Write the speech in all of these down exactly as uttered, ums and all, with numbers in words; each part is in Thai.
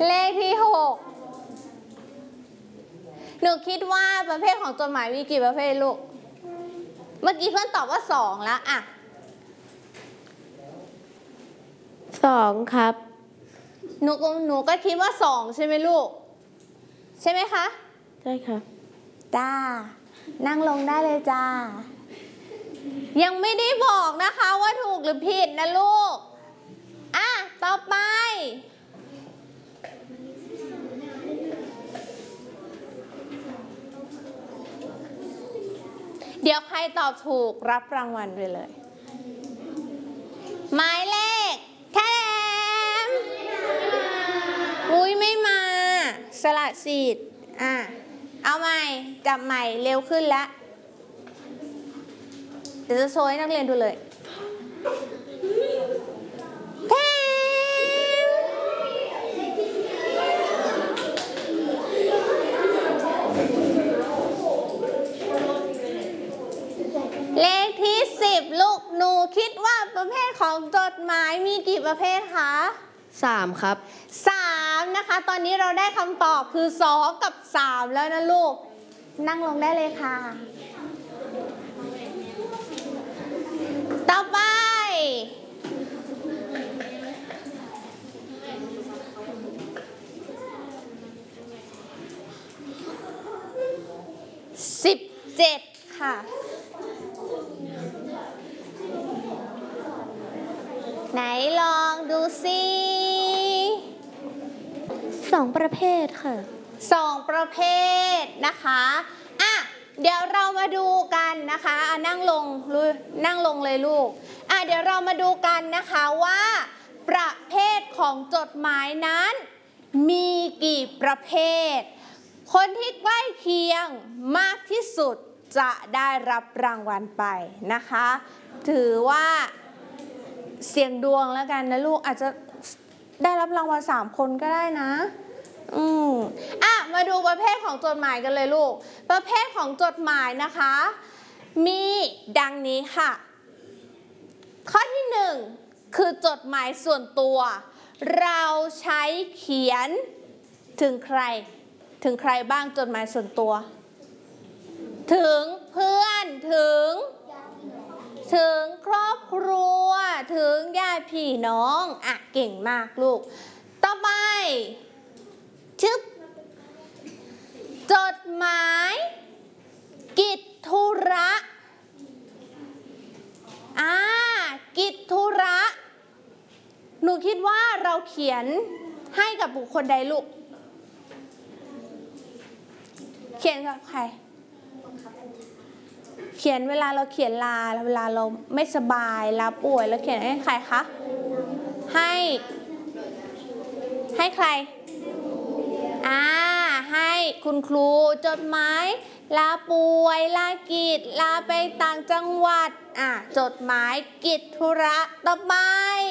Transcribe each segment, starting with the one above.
เลขที่หกหนูคิดว่าประเภทของจดหมายมีกี่ประเภทลูกเมื่อกี้เพื่อนตอบว่าสองแล้วอะสองครับหนูก็หนูก็คิดว่าสองใช่ไหมลูกใช่ไหมคะใช่ค่ะจ้านั่งลงได้เลยจ้ายังไม่ได้บอกนะคะว่าถูกหรือผิดนะลูกอ่ะต่อไปเดี๋ยวใครตอบถูกรับรางวัลไปเลยหมายเลขแทมอุ้ยไม่มาสละสิทธิ์อ่ะเอาใหม่จับใหม่เร็วขึ้นแล้วเดี๋ยวจะโชว์ให้นักเรียนดูเลยแทมเลขที่สิบลูกหนูคิดว่าประเภทของจดหมายมีกี่ประเภทคะสามครับสามนะคะตอนนี้เราได้คำตอบคือสองกับสามแล้วนะลูกนั่งลงได้เลยค่ะต่อไปสิบเจ็ดค่ะไหนลองดูสิสองประเภทค่ะสองประเภทนะคะอ่ะเดี๋ยวเรามาดูกันนะคะอ่ะนั่งลงนั่งลงเลยลูกอ่ะเดี๋ยวเรามาดูกันนะคะว่าประเภทของจดหมายนั้นมีกี่ประเภทคนที่ใกล้เคียงมากที่สุดจะได้รับรางวัลไปนะคะถือว่าเสี่ยงดวงแล้วกันนะลูกอาจจะได้รับรางวัลสามคนก็ได้นะอืมอ่ะมาดูประเภทของจดหมายกันเลยลูกประเภทของจดหมายนะคะมีดังนี้ค่ะข้อที่หนึ่งคือจดหมายส่วนตัวเราใช้เขียนถึงใครถึงใครบ้างจดหมายส่วนตัวถึงเพื่อนถึงถึงครอบครัวถึงญาติพี่น้องอ่ะเก่งมากลูกต่อไปชึบจดหมายกิจธุระอ่ากิจธุระหนูคิดว่าเราเขียนให้กับบุคคลใดลูกเขียนกับใครเขียนเวลาเราเขียนลาเวลาเราไม่สบายลาป่วยเราเขียนให้ใครคะให้ให้ใครอ่าให้คุณครูจดหมายลาป่วยลากิจลาไปต่างจังหวัดอ่ะจดหมายกิจธุระต่อไป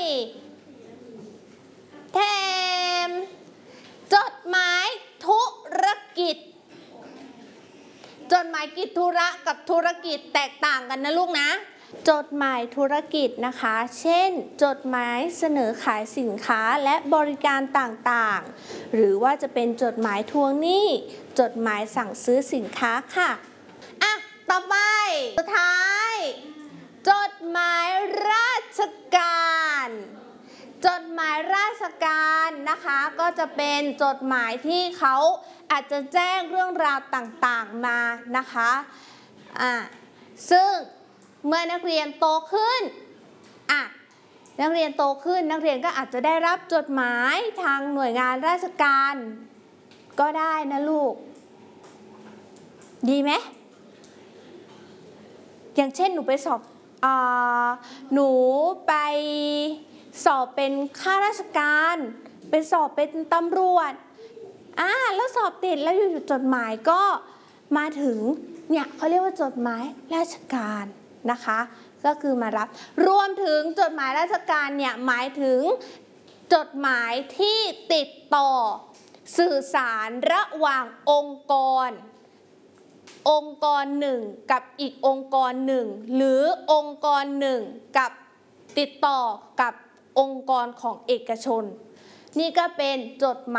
แถมจดหมายธุรกิจจดหมายกิจธุระกับธุรกิจแตกต่างกันนะลูกนะจดหมายธุรกิจนะคะเช่นจดหมายเสนอขายสินค้าและบริการต่างๆหรือว่าจะเป็นจดหมายทวงหนี้จดหมายสั่งซื้อสินค้าค่ะอ่ะต่อไปสุดท้ายจดหมายราชการจดหมายราชการนะคะก็จะเป็นจดหมายที่เขาอาจจะแจ้งเรื่องราวต่างๆมานะคะอ่าซึ่งเมื่อนักเรียนโตขึ้นอ่ะนักเรียนโตขึ้นนักเรียนก็อาจจะได้รับจดหมายทางหน่วยงานราชการก็ได้นะลูกดีไหมอย่างเช่นหนูไปสอบอ่าหนูไปสอบเป็นข้าราชการไปสอบเป็นตำรวจอ่าแล้วสอบติดแล้วอยู่ๆจดหมายก็มาถึงเนี่ยเขาเรียกว่าจดหมายราชการนะคะก็คือมารับรวมถึงจดหมายราชการเนี่ยหมายถึงจดหมายที่ติดต่อสื่อสารระหว่างองค์กรองค์กรหนึ่งกับอีกองค์กรหนึ่งหรือองค์กรหนึ่งกับติดต่อกับองค์กรของเอกชนนี่ก็เป็นจดหมาย